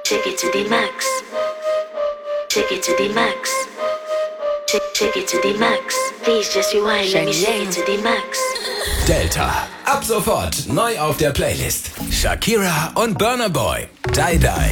Take it to the max. Take it to the max. Take it to the max. Please just rewind, let me take it to the max. Delta. Ab sofort neu auf der Playlist. Shakira und Burna Boy. Die Die.